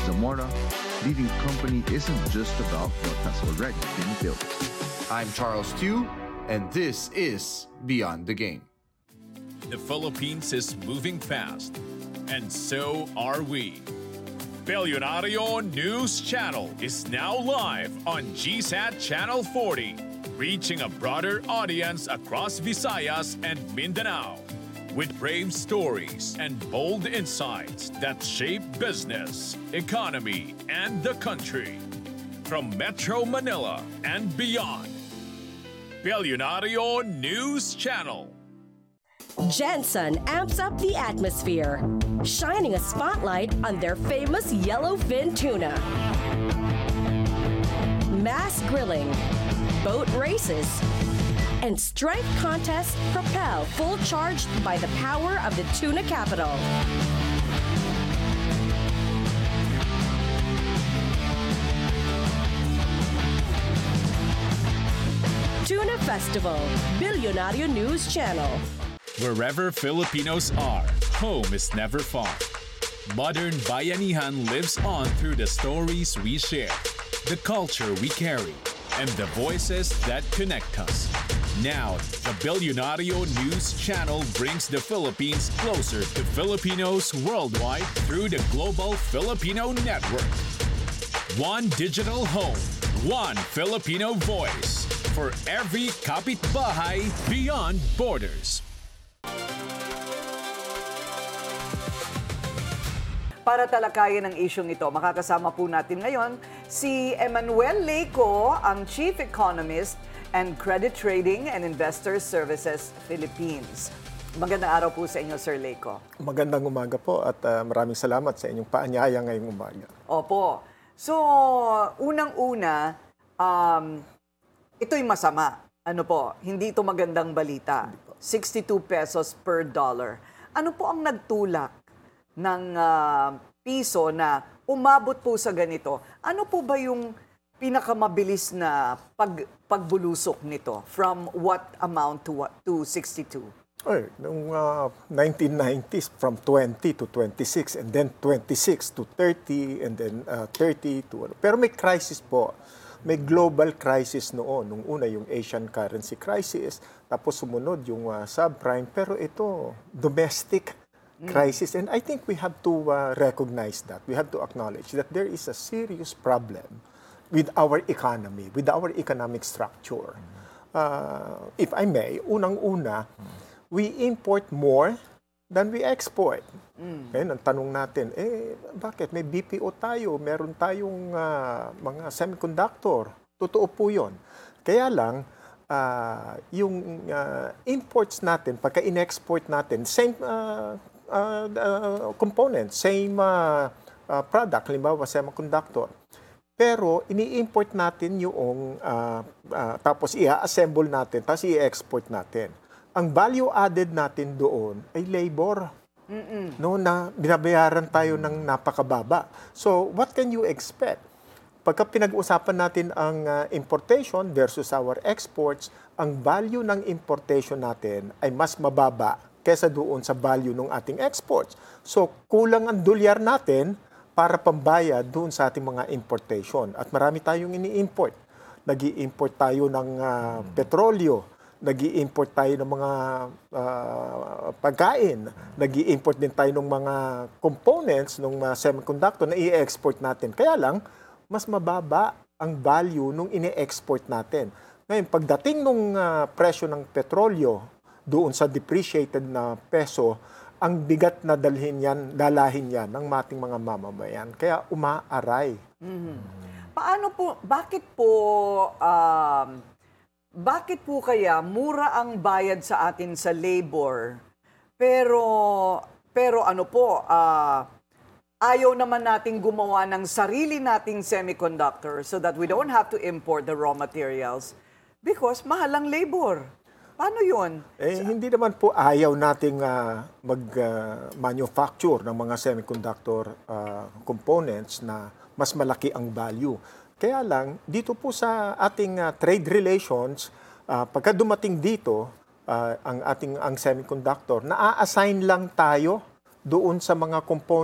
Zamora, leading company isn't just about what has already been built. I'm Charles Tew, and this is Beyond the Game. The Philippines is moving fast, and so are we. Belyonaryo News Channel is now live on GSAT Channel 40, reaching a broader audience across Visayas and Mindanao, with brave stories and bold insights that shape business, economy, and the country. From Metro Manila and beyond, Belyonaryo News Channel. Jensen amps up the atmosphere, shining a spotlight on their famous yellowfin tuna. Mass grilling, boat races, and strength contests propel full charged by the power of the tuna capital. Tuna Festival, Belyonaryo News Channel. Wherever Filipinos are, home is never far. Modern Bayanihan lives on through the stories we share, the culture we carry, and the voices that connect us. Now, the Belyonaryo News Channel brings the Philippines closer to Filipinos worldwide through the Global Filipino Network. One digital home, one Filipino voice, for every kapitbahay beyond borders. Para talakayan ang isyong ito, makakasama po natin ngayon si Emmanuel Leyco, ang Chief Economist and Credit Trading and Investor Services Philippines. Magandang araw po sa inyo, Sir Leyco. Magandang umaga po at maraming salamat sa inyong paanyaya ngayong umaga. Opo. So, unang-una, ito'y masama. Ano po, hindi ito magandang balita. 62 pesos per dollar. Ano po ang nagtulak ng piso na umabot po sa ganito? Ano po ba yung pinakamabilis na pagbulusok nito? From what amount to 62? Noong 1990s, from 20 to 26, and then 26 to 30, and then 30 to... Pero may crisis po. May global crisis noon. Nung una, yung Asian currency crisis. Tapos sumunod yung subprime. Pero ito, domestic crisis. And I think we have to recognize that. We have to acknowledge that there is a serious problem with our economy, with our economic structure. If I may, unang-una, we import more than we export. Ngayon, ang tanong natin, bakit? May BPO tayo, meron tayong mga semiconductor. Totoo po yun. Kaya lang, yung imports natin, pagka in-export natin, same components, same product, halimbawa semiconductor. Pero ini-import natin yung, tapos i-assemble natin, tapos i-export natin. Ang value added natin doon ay labor. No, na binabayaran tayo ng napakababa. So, what can you expect? Pagka pinag-usapan natin ang importation versus our exports, ang value ng importation natin ay mas mababa kesa doon sa value ng ating exports. So, kulang ang dolyar natin para pambayad doon sa ating mga importation. At marami tayong ini-import. Nag-i-import tayo ng petrolyo, nag-i-import tayo ng mga pagkain, nag-i-import din tayo ng mga components ng semiconductor na i-export natin. Kaya lang, mas mababa ang value nung ini-export natin. Ngayon, pagdating nung presyo ng petrolyo, doon sa depreciated na peso, ang bigat na dalahin yan ng ating mga mamamayan. Kaya umaaray. Paano po, bakit po kaya mura ang bayad sa atin sa labor, pero ano po, ayaw naman nating gumawa ng sarili nating semiconductor so that we don't have to import the raw materials because mahal ang labor. Paano yun? Hindi naman po ayaw nating mag-manufacture ng mga semiconductor components na mas malaki ang value. Kaya lang, dito po sa ating trade relations, pagka dumating dito, ang semiconductor, na-assign lang tayo doon sa mga components